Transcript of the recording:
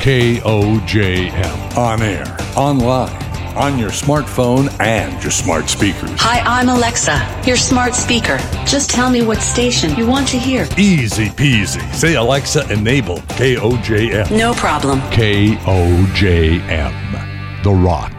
KOJM. On air, online, on your smartphone and your smart speakers. Hi, I'm Alexa, your smart speaker. Just tell me what station you want to hear. Easy peasy. Say, Alexa, enable KOJM. No problem. KOJM. The Rock.